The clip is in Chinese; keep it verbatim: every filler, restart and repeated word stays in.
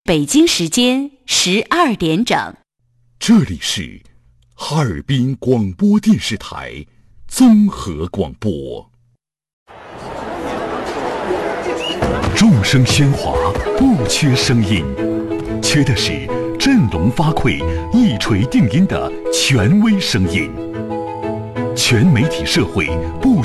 北京时间十二点整， 这里是哈尔滨广播电视台综合广播。众声喧哗，不缺声音，缺的是振聋发聩、一锤定音的权威声音。全媒体社会不